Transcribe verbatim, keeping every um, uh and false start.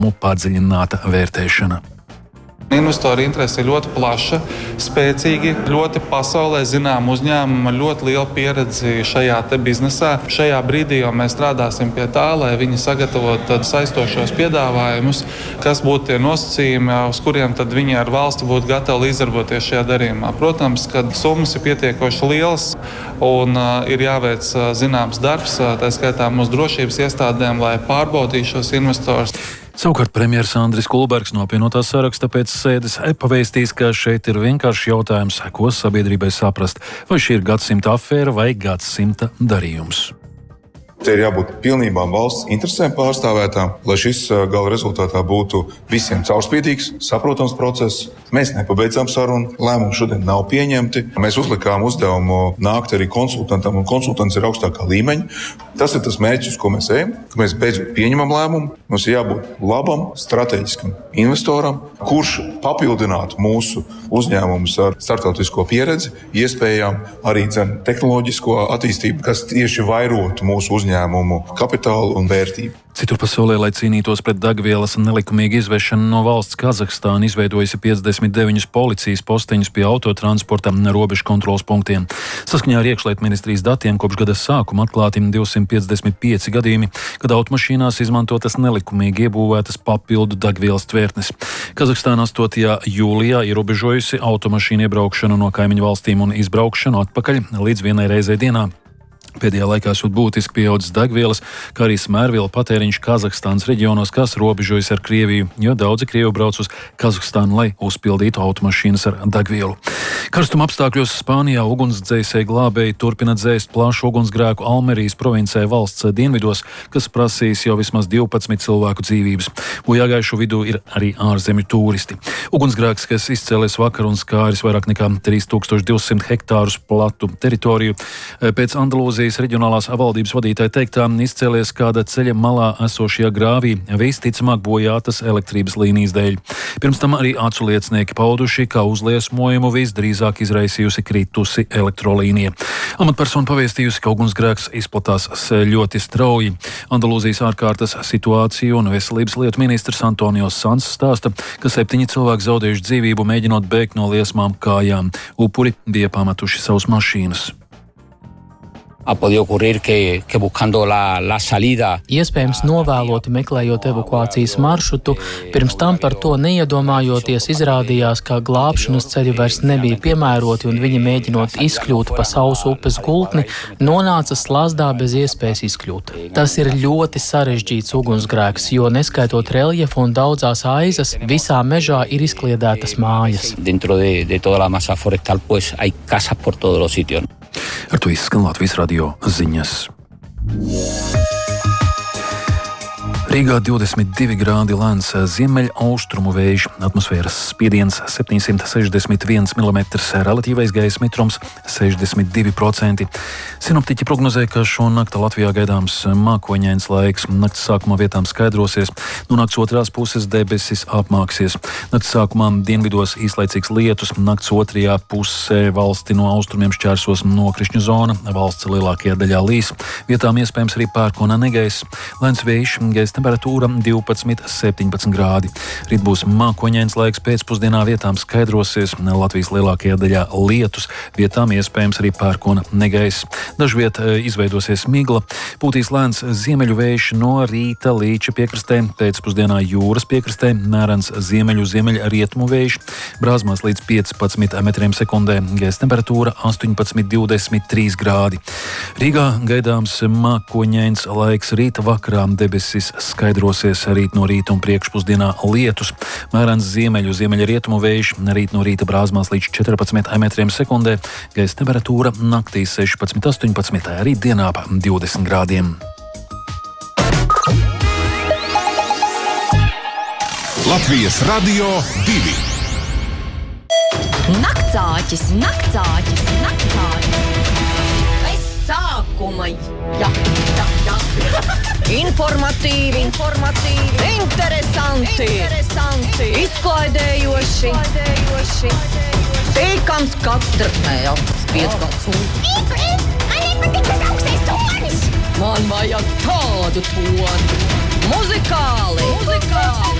padziļināta vērtēšana. Investoru interese ir ļoti plaša, spēcīgi, ļoti pasaulē zinām uzņēmumi ar ļoti lielu pieredzi šajā te biznesā. Šajā brīdī jau mēs strādāsim pie tā, lai viņi sagatavotu tādus saistošos piedāvājumus, kas būtu tie nosacījumi, uz kuriem tad viņi ar valsti būtu gatavi līdzdarboties šajā darījumā. Protams, ka summas ir pietiekoši lielas un uh, ir jāveic uh, zināms darbs, uh, tā skaitā mūsu drošības iestādēm, lai pārbaudītu šos investorus. Savukārt premjers Andris Kulbergs no apvienotā saraksta pēc sēdes pavēstīs, ka šeit ir vienkāršs jautājums, ko sabiedrībai saprast, vai šī ir gadsimta afēra vai gadsimta darījums. Te ir jābūt pilnībām valsts interesēm pārstāvētām, lai šis gala rezultātā būtu visiem caurspīdīgs, saprotams process. Mēs nepabeidzām sarunu, lēmumi šodien nav pieņemti. Mēs uzlikām uzdevumu nākt arī konsultantam, un konsultants ir augstākā līmeņa. Tas ir tas mērķis, uz ko mēs ejam, ka mēs beidzot pieņemam lēmumu. Mums ir jābūt labam, strateģiskam investoram, kurš papildinātu mūsu uzņēmumus ar starptautisko pieredzi, iespējām arī dzen tehnoloģisko attīstību, kas tieši vairotu mūsu uzņēmumu kapitālu un vērtību. Citur pasaulē, lai cīnītos pret degvielas nelikumīgu izvešanu no valsts, Kazahstāna izveidojusi piecdesmit deviņus policijas posteņus pie autotransporta robežu kontroles punktiem. Saskaņā ar iekšlietu ministrijas datiem kopš gada sākuma atklāti divsimt piecdesmit pieci gadījumi, kad automašīnās izmantotas nelikumīgi iebūvētas papildu degvielas tvertnes. Kazahstāna astotajā jūlijā ierobežojusi automašīnu iebraukšanu no kaimiņu valstīm un izbraukšanu atpakaļ līdz vienai reizei dienā. Pēdējā laikā esot būtiski pieaudzis degvielas, kā arī smērvielu patēriņš Kazahstānas reģionos, kas robežojas ar Krieviju, jo daudzi Krievi brauc uz Kazahstānu, lai uzpildītu automašīnas ar degvielu. Karstuma apstākļos Spānijā ugunsdzēsēji glābēji turpina dzēst plašu ugunsgrēku Almerijas provincē valsts dienvidos, kas prasīs jau vismaz divpadsmit cilvēku dzīvības. Bojāgājušo vidū ir arī ārzemju tūristi. Ugunsgrēks, kas izcēlies vakar un skāris vairāk nekā trīs tūkstoši divsimt hektārus platu teritoriju, pēc Andalūzijas reģionālās valdības vadītāja teiktā izcēlies kāda ceļa malā esošajā grāvī, visticamāk bojātas elektrības līnijas dēļ. Pirms tam arī acu liecinieki pauduši, ka uzliesmojumu visdrīzāk izraisījusi kritusi elektrolīnija. Amatpersona pavēstījusi, ka ugunsgrēks izplatās ļoti strauji. Andalūzijas ārkārtas situāciju un veselības lietu ministrs Antonio Sans stāsta, ka septiņi cilvēki zaudējuši dzīvību mēģinot bēgt no liesmām kājām. Upuri bija pametuši savus mašīnas. Iespējams novēloti meklējot evakuācijas maršrutu, pirms tam par to neiedomājoties izrādījās, ka glābšanas ceļi vairs nebija piemēroti un viņi mēģinot izkļūt pa sausu upes gultni, nonāca slazdā bez iespējas izkļūt. Tas ir ļoti sarežģīts ugunsgrēks, jo neskaitot reljefu un daudzās aizas, visā mežā ir izkliedētas mājas. Ar to izskan Latvijas radio ziņas. Rīgā divdesmit divi grādi lēns ziemeļaustrumu vējš, atmosfēras spiediens septiņsimt sešdesmit viens milimetrs, relatīvais gaisa mitrums sešdesmit divi procenti. Sinoptiķi prognozē, ka šonakt Latvijā gaidāms mākoņains laiks. Nakts sākumā vietām skaidrosies, no nakts otrās puses debesis apmāksies. Nakts sākumā dienvidos īslaicīgs lietus, nakts otrajā pusē valsti no austrumiem šķērsos nokrišņu zona, valsts lielākajā daļā līs. Vietām iespējams arī pērkona negaiss. Lēns vējš, gaisa temperatūra divpadsmit septiņpadsmit grādi. Rīt būs mākoņains laiks, pēcpusdienā vietām skaidrosies, Latvijas lielākajā daļā lietus, vietām iespējams arī pērkona negaiss. Dažviet izveidosies migla, pūtīs lēns ziemeļu vējš no rīta līča piekrastē, pēcpusdienā jūras piekrastē, mērens ziemeļu ziemeļa rietumu vējš, brāzmās līdz piecpadsmit metriem sekundē, gaisa temperatūra astoņpadsmit divdesmit trīs grādi. Rīgā gaidāms mākoņains laiks, rīta vakarā debesis skaidrosies, rīt no rīta un priekšpusdienā lietus, mērens ziemeļu ziemeļa rietumu vējš, rīt no rīta brāzmās līdz četrpadsmit metriem sekundē, gaisa temperatūra naktī sešpadsmit astoņpadsmit, rīt dienā ap divdesmit grādiem. Latvijas radio divi. Naktsāķis, naktsāķis, naktsāķis. Bez sākuma. Jā, jā, jā. Informatīvi, informatīvi, interesanti, interesanti, izklaidējoši, izklaidējoši. Teikams katra mēlpas piedgāds un... Ip, ip, man nepatīk tas augstais tonis. Man vajag tādu toni. Muzikāli! Muzikāli!